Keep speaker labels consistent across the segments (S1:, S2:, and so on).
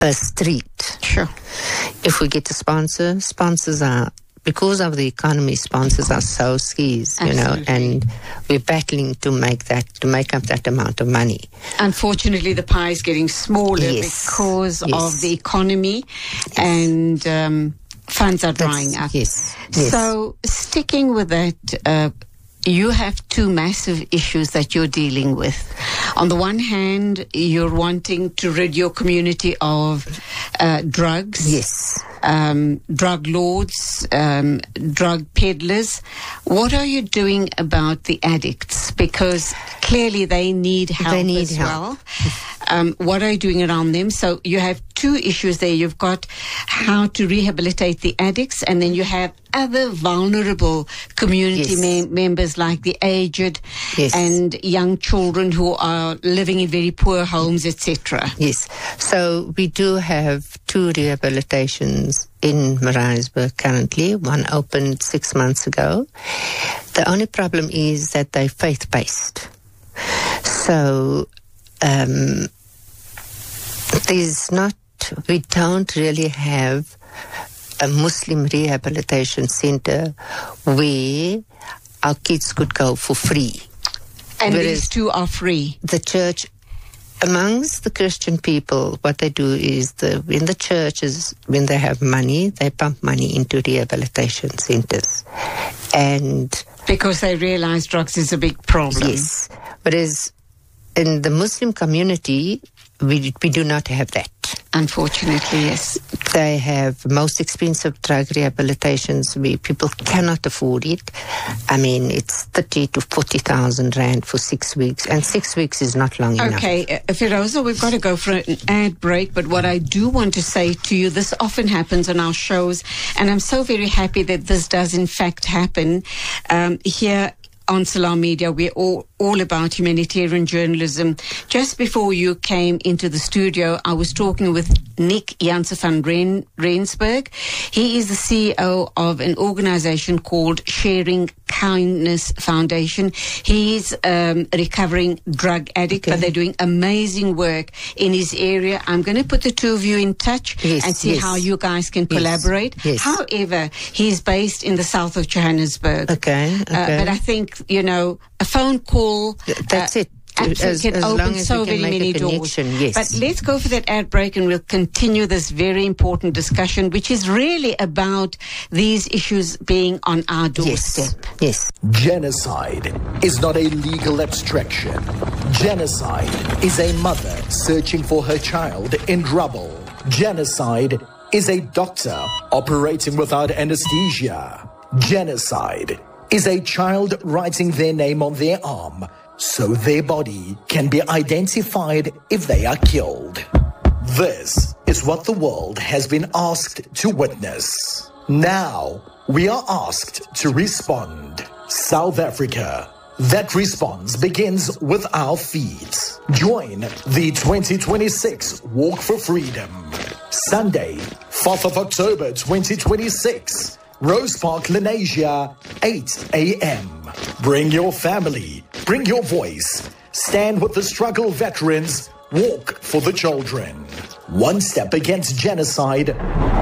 S1: per street.
S2: Sure.
S1: If we get a sponsor, sponsors are, because of the economy, sponsors are so scarce, you know, and we're battling to make up that amount of money.
S2: Unfortunately, the pie is getting smaller because of the economy and funds are drying up.
S1: Yes.
S2: So, sticking with that, you have two massive issues that you're dealing with. On the one hand, you're wanting to rid your community of drugs.
S1: Yes.
S2: Drug lords, drug peddlers. What are you doing about the addicts? Because clearly they need help as well. What are you doing around them? So you have two issues there. You've got how to rehabilitate the addicts, and then you have other vulnerable community members like the aged and young children who are living in very poor homes, etc.
S1: Yes. So we do have two rehabilitations in Maritzburg currently. One opened 6 months ago. The only problem is that they're faith-based. So we don't really have a Muslim rehabilitation center where our kids could go for free.
S2: And these two are free?
S1: The church, amongst the Christian people, what they do is in the churches, when they have money, they pump money into rehabilitation centers. And
S2: because they realize drugs is a big problem.
S1: Yes. Whereas in the Muslim community, we do not have that.
S2: Unfortunately, yes.
S1: They have most expensive drug rehabilitations where people cannot afford it. I mean, it's 30 to 40,000 rand for 6 weeks, and 6 weeks is not long enough.
S2: Okay, Firoza, we've got to go for an ad break, but what I do want to say to you, this often happens on our shows, and I'm so very happy that this does in fact happen here on Salam Media. We're all about humanitarian journalism. Just before you came into the studio, I was talking with Nick Janse van Rensburg. He is the CEO of an organization called Sharing Kindness Foundation. He's a recovering drug addict, but they're doing amazing work in his area. I'm going to put the two of you in touch and see how you guys can collaborate. However, he's based in the south of Johannesburg.
S1: Okay.
S2: But I think, you know, a phone call,
S1: that's it.
S2: Can open so very many doors.
S1: Yes.
S2: But let's go for that ad break and we'll continue this very important discussion, which is really about these issues being on our doorstep.
S1: Yes.
S3: Genocide is not a legal abstraction. Genocide is a mother searching for her child in rubble. Genocide is a doctor operating without anesthesia. Genocide is a child writing their name on their arm so their body can be identified if they are killed. This is what the world has been asked to witness. Now, we are asked to respond. South Africa. That response begins with our feet. Join the 2026 Walk for Freedom. Sunday, 4th of October 2026. Rose Park, Lenasia, 8 a.m. Bring your family, bring your voice. Stand with the struggle veterans. Walk for the children. One step against genocide.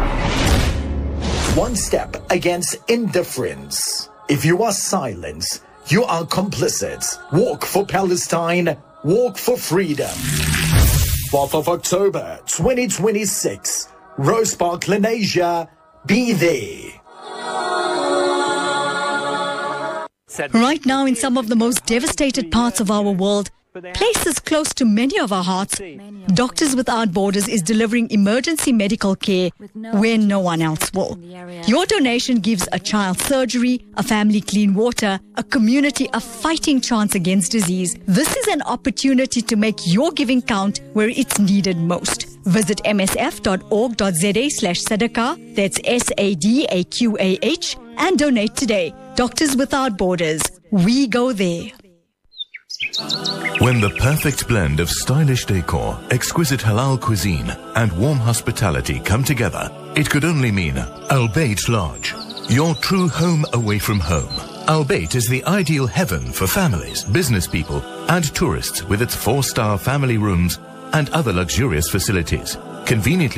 S3: One step against indifference. If you are silent, you are complicit. Walk for Palestine. Walk for freedom. 4th of October, 2026. Rose Park, Lenasia. Be there.
S4: Right now, in some of the most devastated parts of our world, places close to many of our hearts, Doctors Without Borders is delivering emergency medical care where no one else will. Your donation gives a child surgery, a family clean water, a community a fighting chance against disease. This is an opportunity to make your giving count where it's needed most. Visit msf.org.za/sadaqah, that's SADAQAH, and donate today. Doctors Without Borders. We go there.
S5: When the perfect blend of stylish decor, exquisite halal cuisine, and warm hospitality come together, it could only mean Al Bayt Lodge, your true home away from home. Al Bayt is the ideal heaven for families, business people, and tourists with its 4-star family rooms and other luxurious facilities. conveniently